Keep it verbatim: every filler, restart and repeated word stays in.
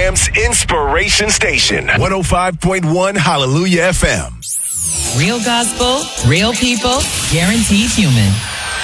Birmingham's inspiration station. one oh five point one Hallelujah F M. Real gospel, real people, guaranteed human.